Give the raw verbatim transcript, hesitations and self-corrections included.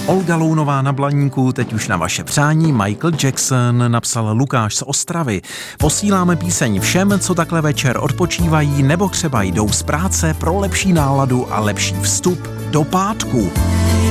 Olga Lounová na Blaníku, teď už na vaše přání. Michael Jackson napsal Lukáš z Ostravy. Posíláme píseň všem, co takhle večer odpočívají nebo třeba jdou z práce pro lepší náladu a lepší vstup do pátku.